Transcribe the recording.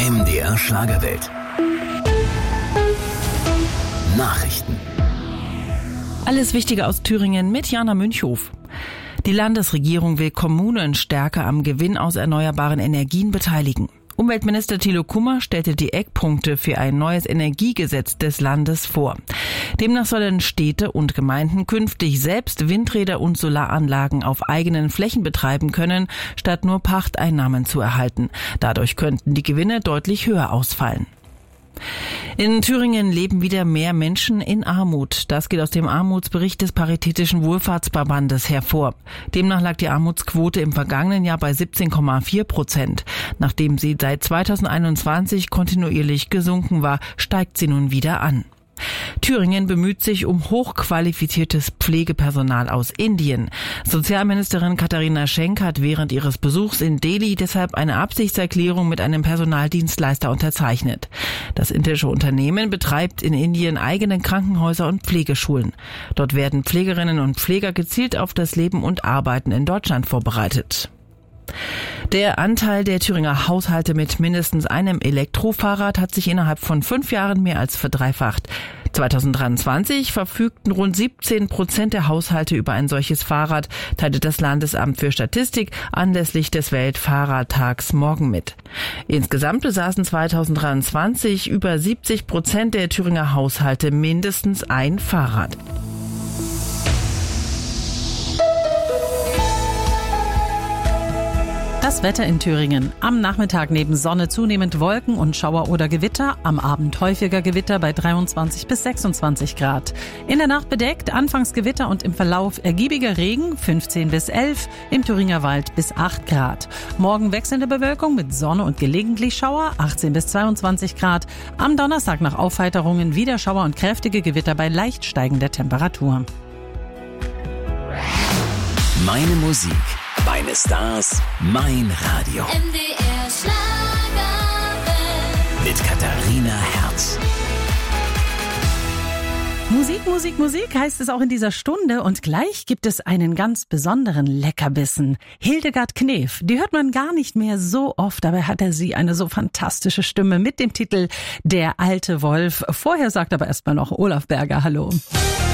MDR Schlagerwelt. Nachrichten. Alles Wichtige aus Thüringen mit Jana Münchhof. Die Landesregierung will Kommunen stärker am Gewinn aus erneuerbaren Energien beteiligen. Umweltminister Thilo Kummer stellte die Eckpunkte für ein neues Energiegesetz des Landes vor. Demnach sollen Städte und Gemeinden künftig selbst Windräder und Solaranlagen auf eigenen Flächen betreiben können, statt nur Pachteinnahmen zu erhalten. Dadurch könnten die Gewinne deutlich höher ausfallen. In Thüringen leben wieder mehr Menschen in Armut. Das geht aus dem Armutsbericht des Paritätischen Wohlfahrtsverbandes hervor. Demnach lag die Armutsquote im vergangenen Jahr bei 17,4%. Nachdem sie seit 2021 kontinuierlich gesunken war, steigt sie nun wieder an. Thüringen bemüht sich um hochqualifiziertes Pflegepersonal aus Indien. Sozialministerin Katharina Schenk hat während ihres Besuchs in Delhi deshalb eine Absichtserklärung mit einem Personaldienstleister unterzeichnet. Das indische Unternehmen betreibt in Indien eigene Krankenhäuser und Pflegeschulen. Dort werden Pflegerinnen und Pfleger gezielt auf das Leben und Arbeiten in Deutschland vorbereitet. Der Anteil der Thüringer Haushalte mit mindestens einem Elektrofahrrad hat sich innerhalb von 5 Jahren mehr als verdreifacht. 2023 verfügten rund 17% der Haushalte über ein solches Fahrrad, teilte das Landesamt für Statistik anlässlich des Weltfahrradtags morgen mit. Insgesamt besaßen 2023 über 70% der Thüringer Haushalte mindestens ein Fahrrad. Das Wetter in Thüringen. Am Nachmittag neben Sonne zunehmend Wolken und Schauer oder Gewitter. Am Abend häufiger Gewitter bei 23 bis 26 Grad. In der Nacht bedeckt, anfangs Gewitter und im Verlauf ergiebiger Regen 15 bis 11, im Thüringer Wald bis 8 Grad. Morgen wechselnde Bewölkung mit Sonne und gelegentlich Schauer 18 bis 22 Grad. Am Donnerstag nach Aufheiterungen wieder Schauer und kräftige Gewitter bei leicht steigender Temperatur. Meine Musik, meine Stars, mein Radio. MDR Schlagerwelt. Mit Katharina Herz. Musik, Musik, Musik heißt es auch in dieser Stunde und gleich gibt es einen ganz besonderen Leckerbissen. Hildegard Knef, die hört man gar nicht mehr so oft, dabei hat sie eine so fantastische Stimme mit dem Titel Der alte Wolf. Vorher sagt aber erstmal noch Olaf Berger Hallo.